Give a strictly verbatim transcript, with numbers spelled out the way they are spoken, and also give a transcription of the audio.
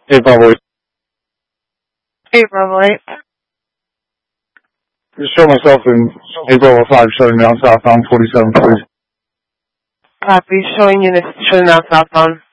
Hey, Bravo eight. Hey, Bravo eight. Just show myself in Hey, Bravo five, shutting down southbound forty-seven, please. Copy. Showing units shutting down southbound